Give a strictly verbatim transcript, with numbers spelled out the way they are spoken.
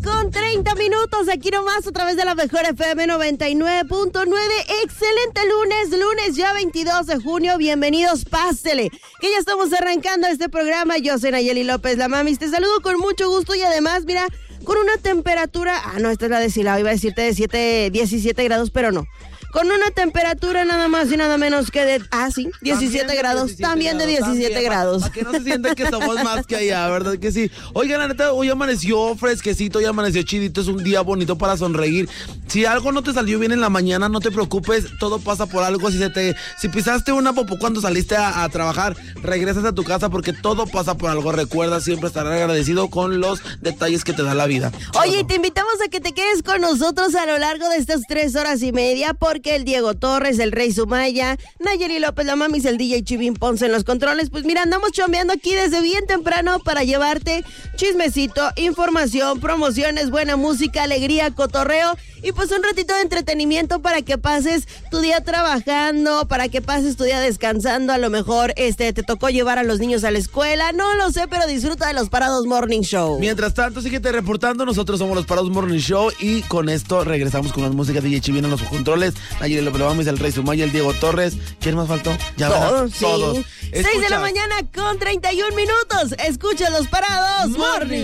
con treinta minutos, aquí nomás a través de la mejor F M noventa y nueve punto nueve. Excelente lunes, lunes ya veintidós de junio. Bienvenidos, pásele, que ya estamos arrancando este programa. Yo soy Nayeli López, la mamis. Te saludo con mucho gusto y además, mira, con una temperatura... Ah, no, esta es la de Silao, iba a decirte de siete, diecisiete grados, pero no. Con una temperatura nada más y nada menos que de... Ah, sí, diecisiete grados, diecisiete también de diecisiete grados. Para que no se sientan que somos más que allá, ¿verdad que sí? Oigan, la neta, hoy amaneció fresquecito, hoy amaneció chidito, es un día bonito para sonreír. Si algo no te salió bien en la mañana, no te preocupes, todo pasa por algo. Si se te, si pisaste una popó cuando saliste a, a trabajar, regresas a tu casa porque todo pasa por algo. Recuerda siempre estar agradecido con los detalles que te da la vida. Oye, y te invitamos a que te quedes con nosotros a lo largo de estas tres horas y media, porque que el Diego Torres, el Rey Sumaya, Nayeli López, la mamis, el D J Chivín Ponce en los controles. Pues mira, andamos chambeando aquí desde bien temprano para llevarte chismecito, información, promociones, buena música, alegría, cotorreo y pues un ratito de entretenimiento para que pases tu día trabajando, para que pases tu día descansando. A lo mejor este te tocó llevar a los niños a la escuela, no lo sé, pero disfruta de los Parados Morning Show. Mientras tanto, síguete reportando, nosotros somos los Parados Morning Show y con esto regresamos con más música. D J Chivín en los controles, Nayeli López, la mamis, el Rey Sumaya, el Diego Torres. ¿Quién más faltó? Ya todos, sí. Todos. seis de la mañana con treinta y un minutos. Escucha los Parados Morning